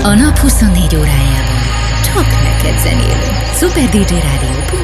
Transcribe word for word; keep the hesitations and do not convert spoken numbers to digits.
A nap huszonnégy órájában csak neked zenélünk. Super dé dzsé Rádió.